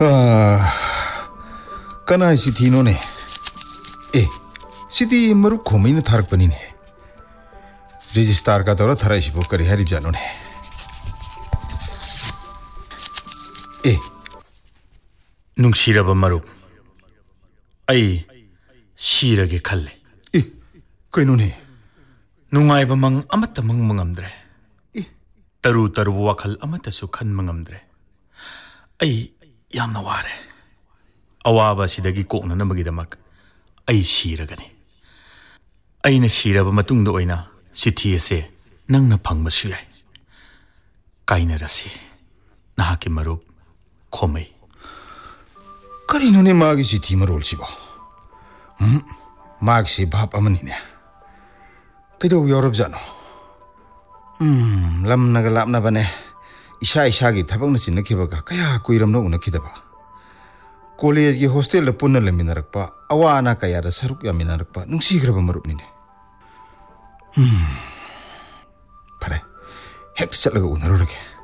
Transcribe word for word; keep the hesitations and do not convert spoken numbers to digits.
कना चिठी नोने ए city मरुक खोमैन थारकपनिने registrar का तौर थराइसिबो करि हारिब जानोने ए नुंगसिरब मरुक आई सिरगे खल्ले ए कैनोने नुंगाइब मंग अमत मंग मंगमद्रे ए तरु तरु वखल अमतसु खन मंगमद्रे आई यामना वारे अवाबा सिदगी कोकननबगिदमक आई सिरगने अइना सिरब मतुंग दो ओइना चिठी असे नंगना फंगबसु याय काइनरसी नाहाकी मरुप खोमै करिनोने मागी चिठी मरोलसिबो हम मागसे भाप अमनिने कइदौ यौरब जानो हम लमनगा लापना बने इसा इसागी थबंगना चिनखिबगा कया कुइरमनो उनखिदबा कॉलेज की हॉस्टेल द पुनः लेमिनरकपा अवाना कया द सरुक यामिनरकपा नुंसीग्रब मरुपनिने हम फरे हेक्ट चलगा उनरोरगे